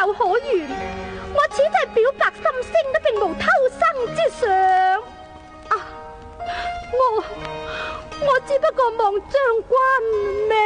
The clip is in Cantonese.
有可原。我此際表白心聲，都並無偷生之想。啊，我只不過望將軍命